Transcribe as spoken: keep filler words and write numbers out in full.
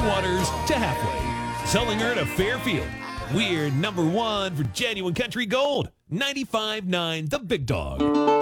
Headwaters to Halfway. Sullinger to Fairfield. We're number one for genuine country gold. ninety-five point nine The Big Dog.